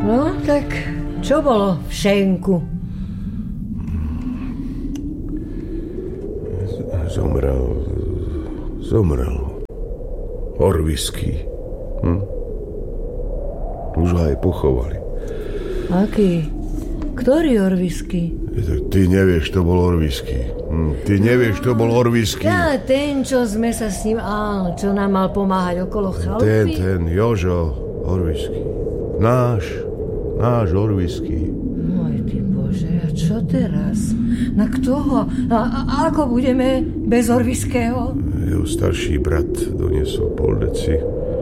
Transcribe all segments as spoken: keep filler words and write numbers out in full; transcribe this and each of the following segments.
No, tak čo bolo v šenku? Zomrel. Zomrel. Orviský. Hm? Už ho aj pochovali. Aký? Ktorý Orviský? Ty nevieš, to bol Orviský. Hm, ty nevieš, to bol Orviský. Ja, ten, čo sme sa s ním... Áno, čo nám mal pomáhať okolo chalupy? Ten, ten, Jožo Orviský. Náš, náš Orviský. Môj ty Bože, a čo teraz? Na kto ho? A, a ako budeme bez Orviského? Jeho starší brat doniesol pol deci.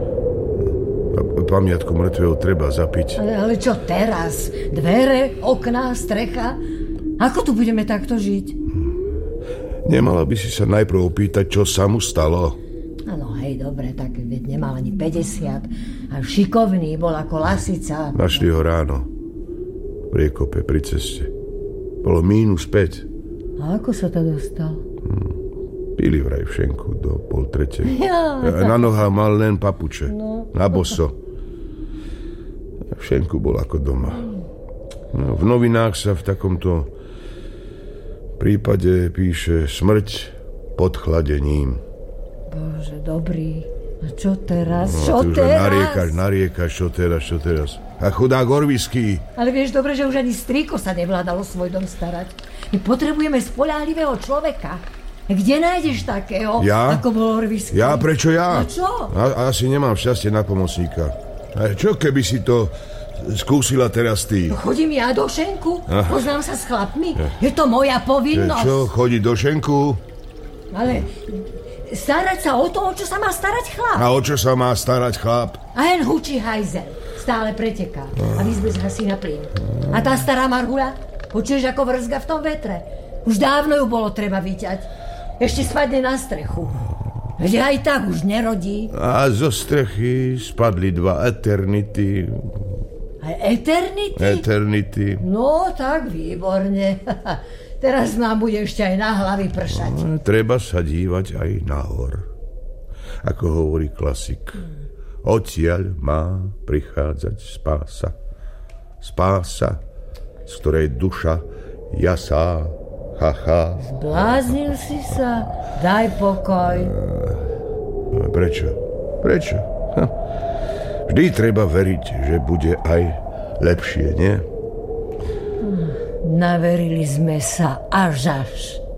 Pamiatku mŕtvého treba zapiť. Ale, ale čo teraz? Dvere, okná, strecha? Ako tu budeme takto žiť? Nemala by si sa najprv opýtať, čo sa mu stalo? Áno, hej, dobre, tak veď nemal ani päťdesiat. A šikovný bol ako lasica. Našli ho ráno. V riekope pri ceste. Bolo mínus päť. A ako sa to dostal? Hmm. Pili vraj v šenku do pol tretej. Ja. Na nohách mal len papuče. No. Na boso. V šenku bol ako doma. No, v novinách sa v takomto prípade píše smrť pod chladením. Bože, dobrý. A čo teraz? No, čo ty už teraz? Nariekaš, nariekaš, čo teraz, čo teraz. A chudák Orviský. Ale vieš dobre, že už ani strýko sa nevládalo svoj dom starať. My potrebujeme spoľahlivého človeka. Kde nájdeš takého, ja? ako bol Orviský? Ja? Prečo ja? No čo? A, asi nemám šťastie na pomocníka. A čo keby si to skúsila teraz ty? No chodím ja do šenku, Aha. poznám sa s chlapmi. Je to moja povinnosť. Čo, chodiť do šenku? Ale starať sa o to, o čo sa má starať chlap. A o čo sa má starať chlap? A hen hučí hajzel. Stále preteká. A vyzbe zhasí na plyn. A tá stará marhula? Počuješ, ako vrzga v tom vetre? Už dávno ju bolo treba vyťať. Ešte spadne na strechu. Veď aj tak už nerodí. A zo strechy spadli dva Eternity. A Eternity? Eternity. No, tak výborne. Teraz nám bude ešte aj na hlavy pršať. No, treba sa dívať aj nahor. Ako hovorí klasik. Odtiaľ má prichádzať spása. Spása, z ktorej duša jasá. Ha, ha. Zbláznil si sa? Daj pokoj. Prečo? Prečo? Ha. Vždy treba veriť, že bude aj lepšie, nie? Naverili sme sa až až.